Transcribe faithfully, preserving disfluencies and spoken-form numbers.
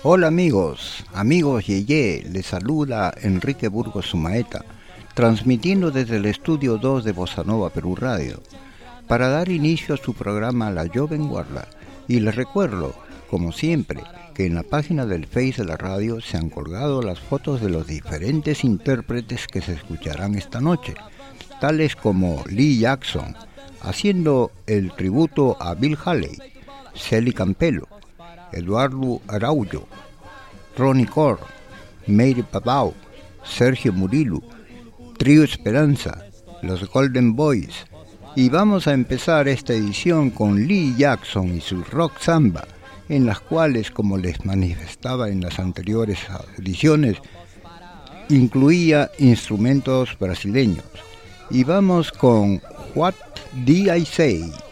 Hola amigos, amigos Yeye, les saluda Enrique Burgos Sumaeta, transmitiendo desde el estudio dos de Bossa Nova Perú Radio, para dar inicio a su programa La Joven Guarda, y les recuerdo, como siempre, que en la página del Face de la radio se han colgado las fotos de los diferentes intérpretes que se escucharán esta noche, tales como Lee Jackson, haciendo el tributo a Bill Haley, Celi Campelo, Eduardo Araujo, Ronnie Core, Mary Pavao, Sergio Murillo, Trío Esperanza, los Golden Boys. Y vamos a empezar esta edición con Lee Jackson y su Rock Samba, en las cuales, como les manifestaba en las anteriores ediciones, incluía instrumentos brasileños. Y vamos con What Did I Say?